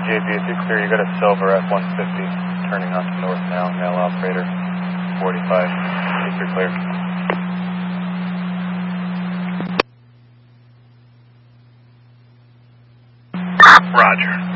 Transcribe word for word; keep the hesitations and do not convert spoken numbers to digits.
J B, if you're clear, you got a silver F one fifty turning onto north now, male operator, forty-five, if you're clear. Roger.